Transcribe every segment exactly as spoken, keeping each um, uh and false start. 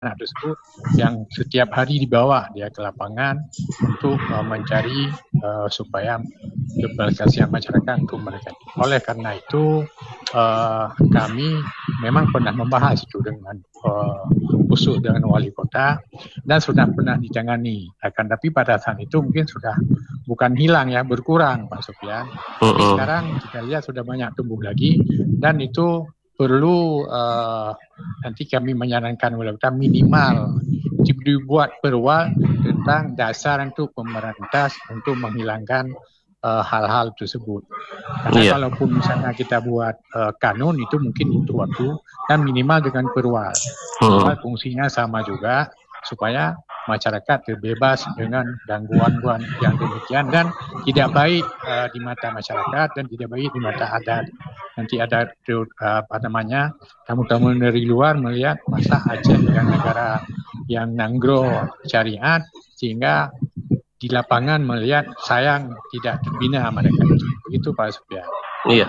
anak tersebut yang setiap hari dibawa dia ke lapangan untuk uh, mencari uh, supaya keberkasihan masyarakat untuk mereka. Oleh karena itu uh, kami memang pernah membahas itu dengan uh, khusus dengan wali kota dan sudah pernah ditangani. Akan tapi pada saat itu mungkin sudah bukan hilang ya, berkurang Pak Sofyan. Tapi Uh-uh. sekarang kita lihat sudah banyak tumbuh lagi dan itu perlu uh, nanti kami menyarankan oleh kita minimal dibuat perwa tentang dasar untuk pemerintah untuk menghilangkan uh, hal-hal tersebut. Karena Iya. kalaupun misalnya kita buat uh, kanun itu mungkin butuh waktu dan minimal dengan perwa. Perwa Uh-uh. fungsinya sama juga supaya masyarakat terbebas dengan gangguan-gangguan yang demikian dan tidak baik uh, di mata masyarakat dan tidak baik di mata adat. Nanti ada uh, apa namanya tamu-tamu dari luar melihat masa Aceh yang negara yang nanggro syariat sehingga di lapangan melihat sayang tidak terbina mereka. Begitu Pak Sofyan. Iya.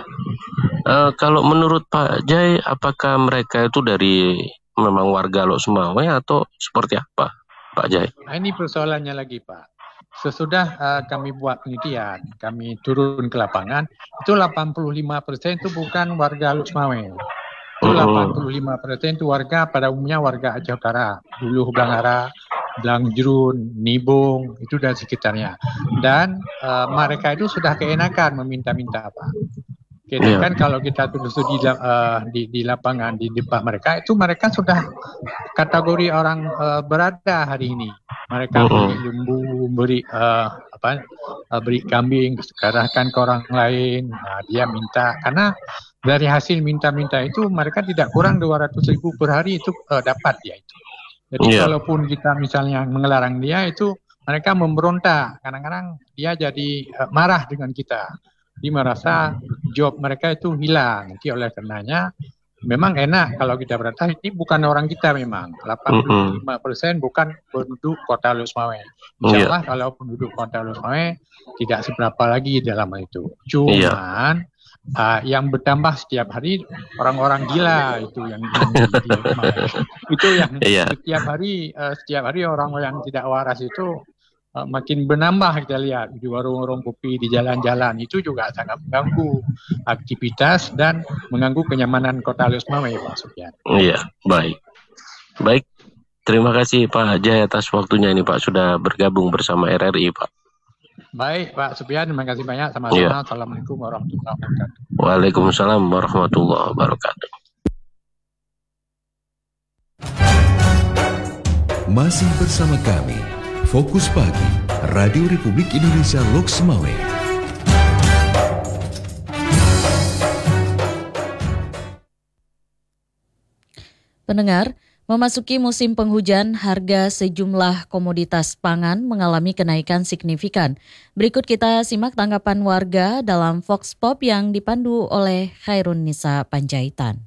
Uh, kalau menurut Pak Jai, apakah mereka itu dari memang warga Lok Sumawe atau seperti apa, Pak Jai? Nah, ini persoalannya lagi Pak. Sesudah uh, kami buat penelitian, kami turun ke lapangan, itu delapan puluh lima persen itu bukan warga Lok Sumawe. Itu delapan puluh lima persen itu warga pada umumnya warga Aceh Utara, Hulu Blangara, Blangjerun, Nibung, itu dan sekitarnya. Dan uh, mereka itu sudah keenakan meminta-minta Pak. Keenakan yeah. Kalau kita tulis di, uh, di, di lapangan, di depan mereka, itu mereka sudah kategori orang uh, berada hari ini. Mereka uh-uh. beri lembu, beri uh, apa, uh, beri kambing, serahkan ke orang lain. Nah, dia minta karena dari hasil minta-minta itu mereka tidak kurang dua ratus ribu per hari itu uh, dapat dia itu. Jadi yeah. Kalaupun kita misalnya mengelarang dia itu mereka memberontak. Kadang-kadang dia jadi uh, marah dengan kita. Dia merasa job mereka itu hilang. Jadi oleh karenanya memang enak kalau kita berkata ini bukan orang kita memang. delapan puluh lima persen bukan penduduk kota Lok Sumawe. Insyaallah yeah. Kalau penduduk kota Lok Sumawe tidak seberapa lagi dalam itu. Cuman yeah. uh, yang bertambah setiap hari orang-orang gila itu yang itu yang yeah. setiap hari uh, setiap hari orang yang tidak waras itu Uh, makin bernambah kita lihat di warung-warung kopi, di jalan-jalan itu juga sangat mengganggu aktivitas dan mengganggu kenyamanan kota Lok Sumawe Pak Sofyan. Iya, baik. Baik, terima kasih Pak Jai atas waktunya ini Pak sudah bergabung bersama R R I Pak. Baik Pak Sofyan, terima kasih banyak sama-sama. Iya. Assalamualaikum warahmatullahi wabarakatuh. Waalaikumsalam warahmatullahi wabarakatuh. Masih bersama kami Fokus Pagi, Radio Republik Indonesia Lok Sumawe. Pendengar, memasuki musim penghujan, harga sejumlah komoditas pangan mengalami kenaikan signifikan. Berikut kita simak tanggapan warga dalam Vox Pop yang dipandu oleh Khairun Nisa Panjaitan.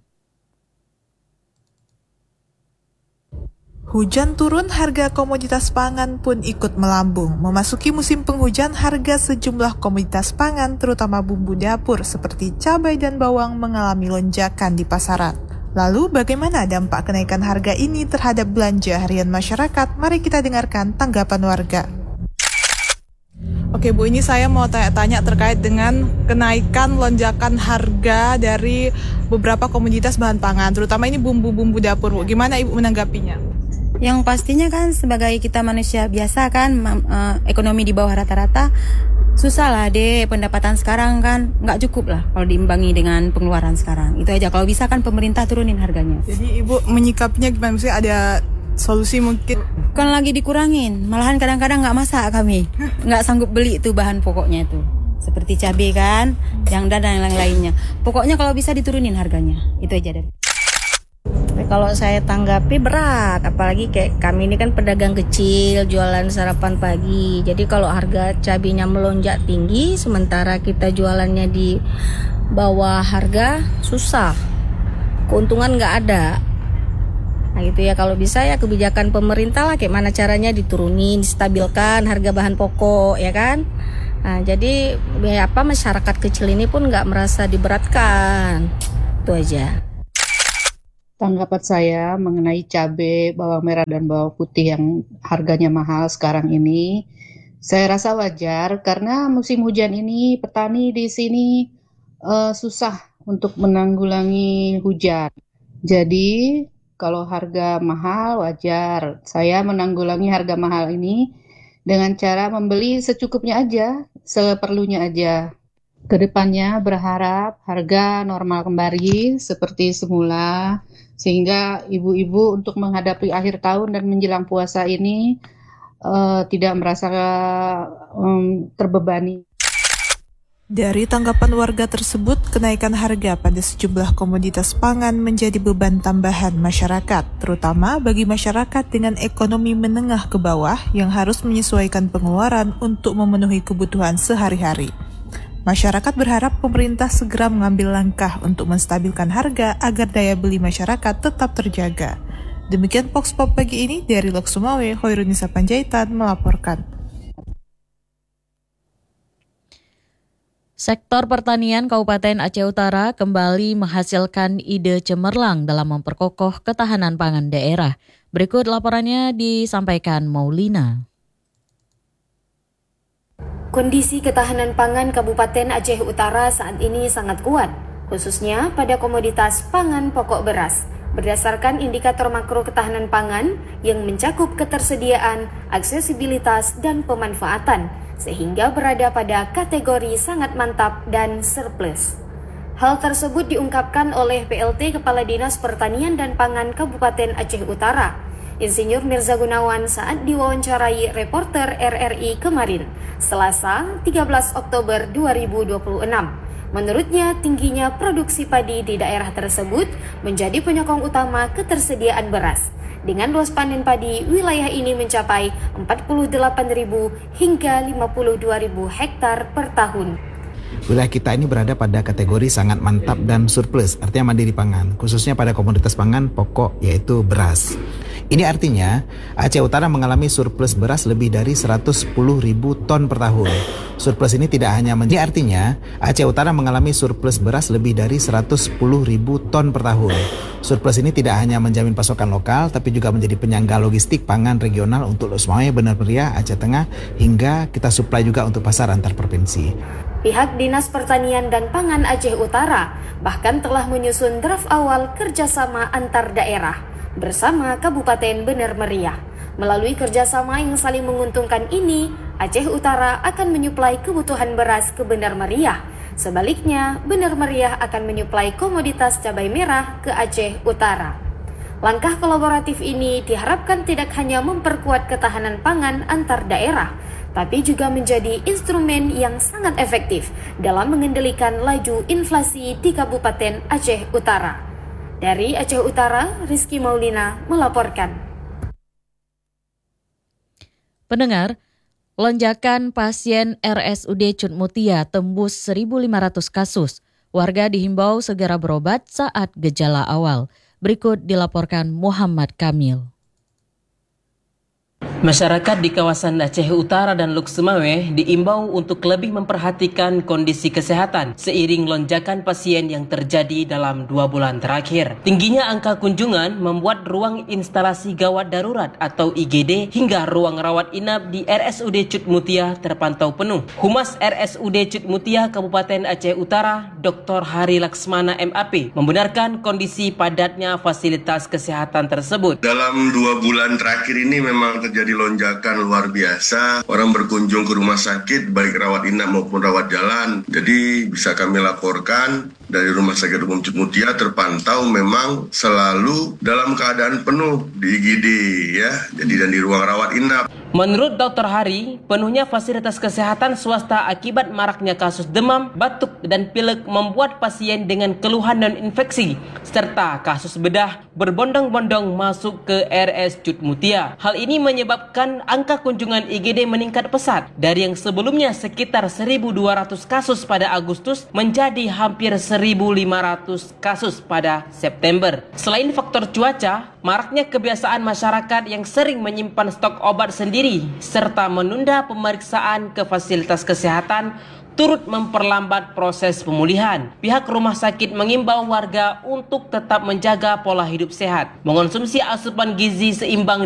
Hujan turun, harga komoditas pangan pun ikut melambung. Memasuki musim penghujan, harga sejumlah komoditas pangan, terutama bumbu dapur seperti cabai dan bawang, mengalami lonjakan di pasaran. Lalu, bagaimana dampak kenaikan harga ini terhadap belanja harian masyarakat? Mari kita dengarkan tanggapan warga. Oke Bu, ini saya mau tanya-tanya terkait dengan kenaikan lonjakan harga dari beberapa komoditas bahan pangan, terutama ini bumbu-bumbu dapur Bu. Gimana Ibu menanggapinya? Yang pastinya kan sebagai kita manusia biasa kan uh, ekonomi di bawah rata-rata susah lah deh, pendapatan sekarang kan nggak cukup lah kalau diimbangi dengan pengeluaran sekarang. Itu aja, kalau bisa kan pemerintah turunin harganya. Jadi Ibu menyikapinya gimana? Maksudnya ada solusi mungkin? Kan lagi dikurangin, malahan kadang-kadang nggak masak kami, nggak sanggup beli tuh bahan pokoknya itu. Seperti cabai kan, yang dan yang lain-lainnya. Pokoknya kalau bisa diturunin harganya, itu aja deh. Kalau saya tanggapi berat, apalagi kayak kami ini kan pedagang kecil, jualan sarapan pagi. Jadi kalau harga cabenya melonjak tinggi, sementara kita jualannya di bawah harga, susah. Keuntungan nggak ada. Nah gitu ya, kalau bisa ya kebijakan pemerintah lah, kayak mana caranya diturunin, distabilkan harga bahan pokok, ya kan? Nah jadi ya apa masyarakat kecil ini pun nggak merasa diberatkan. Itu aja. Tanggapan saya mengenai cabai, bawang merah, dan bawang putih yang harganya mahal sekarang ini, saya rasa wajar karena musim hujan ini petani di sini uh, susah untuk menanggulangi hujan. Jadi kalau harga mahal wajar. Saya menanggulangi harga mahal ini dengan cara membeli secukupnya aja, seperlunya aja. Kedepannya berharap harga normal kembali seperti semula, sehingga ibu-ibu untuk menghadapi akhir tahun dan menjelang puasa ini uh, tidak merasa um, terbebani. Dari tanggapan warga tersebut, kenaikan harga pada sejumlah komoditas pangan menjadi beban tambahan masyarakat, terutama bagi masyarakat dengan ekonomi menengah ke bawah yang harus menyesuaikan pengeluaran untuk memenuhi kebutuhan sehari-hari. Masyarakat berharap pemerintah segera mengambil langkah untuk menstabilkan harga agar daya beli masyarakat tetap terjaga. Demikian Vox Pop pagi ini dari Lok Sumawe, Hoirunisa Panjaitan melaporkan. Sektor pertanian Kabupaten Aceh Utara kembali menghasilkan ide cemerlang dalam memperkokoh ketahanan pangan daerah. Berikut laporannya disampaikan Maulina. Kondisi ketahanan pangan Kabupaten Aceh Utara saat ini sangat kuat, khususnya pada komoditas pangan pokok beras. Berdasarkan indikator makro ketahanan pangan yang mencakup ketersediaan, aksesibilitas, dan pemanfaatan, sehingga berada pada kategori sangat mantap dan surplus. Hal tersebut diungkapkan oleh P L T Kepala Dinas Pertanian dan Pangan Kabupaten Aceh Utara, Insinyur Mirza Gunawan saat diwawancarai reporter R R I kemarin, Selasa tiga belas Oktober dua ribu dua puluh enam. Menurutnya, tingginya produksi padi di daerah tersebut menjadi penyokong utama ketersediaan beras. Dengan luas panen padi, wilayah ini mencapai empat puluh delapan ribu hingga lima puluh dua ribu hektar per tahun. Wilayah kita ini berada pada kategori sangat mantap dan surplus, artinya mandiri pangan, khususnya pada komoditas pangan pokok yaitu beras. Ini artinya Aceh Utara mengalami surplus beras lebih dari seratus sepuluh ribu ton per tahun. Surplus ini tidak hanya menjadi artinya Aceh Utara mengalami surplus beras lebih dari seratus sepuluh ribu ton per tahun. Surplus ini tidak hanya menjamin pasokan lokal, tapi juga menjadi penyangga logistik pangan regional untuk Lok Sumawe, Bener Meriah, Aceh Tengah, hingga kita suplai juga untuk pasar antar provinsi. Pihak Dinas Pertanian dan Pangan Aceh Utara bahkan telah menyusun draft awal kerjasama antar daerah bersama Kabupaten Bener Meriah. Melalui kerjasama yang saling menguntungkan ini, Aceh Utara akan menyuplai kebutuhan beras ke Bener Meriah. Sebaliknya, Bener Meriah akan menyuplai komoditas cabai merah ke Aceh Utara. Langkah kolaboratif ini diharapkan tidak hanya memperkuat ketahanan pangan antar daerah, tapi juga menjadi instrumen yang sangat efektif dalam mengendalikan laju inflasi di Kabupaten Aceh Utara. Dari Aceh Utara, Rizky Maulina melaporkan. Pendengar, lonjakan pasien R S U D Cut Mutia tembus seribu lima ratus kasus. Warga dihimbau segera berobat saat gejala awal. Berikut dilaporkan Muhammad Kamil. Masyarakat di kawasan Aceh Utara dan Lok Sumawe diimbau untuk lebih memperhatikan kondisi kesehatan seiring lonjakan pasien yang terjadi dalam dua bulan terakhir. Tingginya angka kunjungan membuat ruang instalasi gawat darurat atau I G D hingga ruang rawat inap di R S U D Cut Mutia terpantau penuh. Humas R S U D Cut Mutia Kabupaten Aceh Utara, Doktor Hari Laksmana M A P, membenarkan kondisi padatnya fasilitas kesehatan tersebut. Dalam dua bulan terakhir ini memang terjadi lonjakan luar biasa, orang berkunjung ke rumah sakit baik rawat inap maupun rawat jalan. Jadi bisa kami laporkan dari Rumah Sakit Umum Cut Mutia terpantau memang selalu dalam keadaan penuh di I G D ya. Jadi dan di ruang rawat inap. Menurut Doktor Hari, penuhnya fasilitas kesehatan swasta akibat maraknya kasus demam, batuk, dan pilek membuat pasien dengan keluhan non-infeksi serta kasus bedah berbondong-bondong masuk ke R S Cut Mutia. Hal ini menyebabkan angka kunjungan I G D meningkat pesat dari yang sebelumnya sekitar seribu dua ratus kasus pada Agustus menjadi hampir seribu lima ratus kasus pada September. Selain faktor cuaca, maraknya kebiasaan masyarakat yang sering menyimpan stok obat sendiri serta menunda pemeriksaan ke fasilitas kesehatan turut memperlambat proses pemulihan. Pihak rumah sakit mengimbau warga untuk tetap menjaga pola hidup sehat, mengonsumsi asupan gizi seimbang